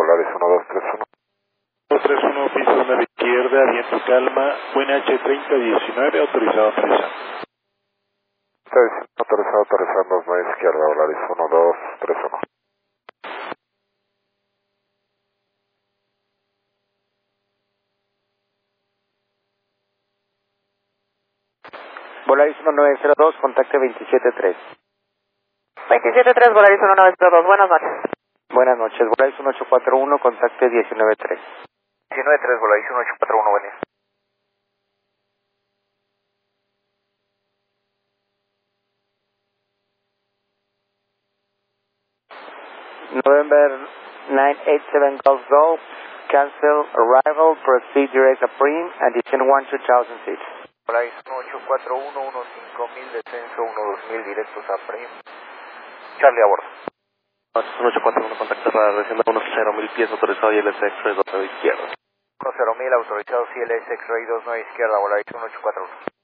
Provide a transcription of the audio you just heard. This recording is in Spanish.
Volaris 1231. 231, piso 9 izquierda, viento calma, WinH3019, autorizado a aterrizar. Autorizando 9 izquierda, Volaris 1231. Volaris 1902, contacte 273. 273, Volaris 1902, buenas noches. Buenas noches, Volaris 1841, contacte 193. 193, Volaris 1841, buen día. November 987 Golf Golf, cancel arrival, proceed direct Aprim, addition 1 2006. Volaris 1841, 15000, descenso 12000, directos a Prim. Charlie a bordo. 1841, contacto para región 10,000 pies, autorizado ILS X-Ray 29 izquierda. 10000, autorizado CLS X-Ray 29 izquierda, Volaris 1841.